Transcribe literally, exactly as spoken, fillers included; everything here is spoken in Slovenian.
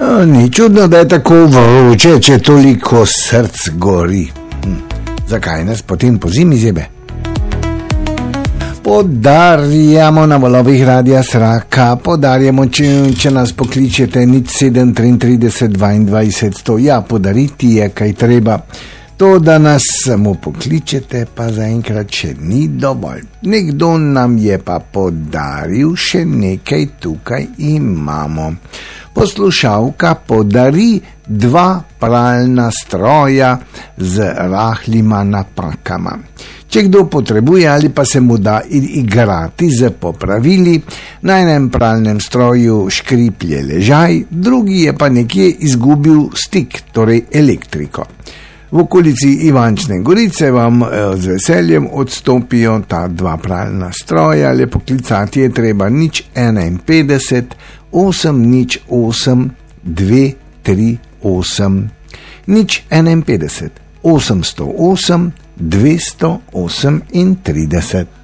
O, ni čudno, da je tako vroče, če toliko src gori. Hm. Zakaj nas potem po zimi zebe? Podarjamo na valovih Radia Sraka, podarjamo, če, če nas pokličete nič sedem triintrideset dvaindvajset sto. Ja, podariti je kaj treba. To, da nas samo pokličete, pa zaenkrat še ni dovolj. Nekdo nam je pa podaril še nekaj, tukaj imamo. Poslušalka podari dva pralna stroja z rahlima napakama. Če kdo potrebuje ali pa se mu da igrati z popravili, na enem pralnem stroju škriplje ležaj, drugi je pa nekje izgubil stik, torej elektriko. V okolici Ivančne Gorice vam z veseljem odstopijo ta dva pralna stroja, le poklicati je treba nič enainpetdeset osem nič osem dve tri osem, nič enainpetdeset osemsto osem dvesto osemintrideset.